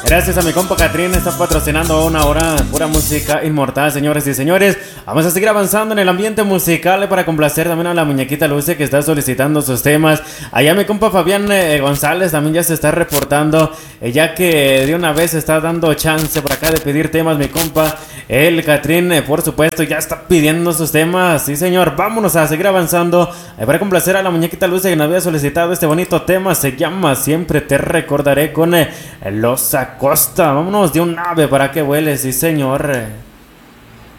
Gracias a mi compa Catrín, está patrocinando una hora pura música inmortal, señores y señores. Vamos a seguir avanzando en el ambiente musical para complacer también a la muñequita Luce que está solicitando sus temas. Allá mi compa Fabián González también ya se está reportando, ya que de una vez está dando chance por acá de pedir temas mi compa. El Catrín, por supuesto, ya está pidiendo sus temas. Sí, señor, vámonos a seguir avanzando para complacer a la muñequita Luce que nos había solicitado este bonito tema. Se llama Siempre te recordaré con Los Acosta. Vámonos de un ave para que vuele, sí, señor.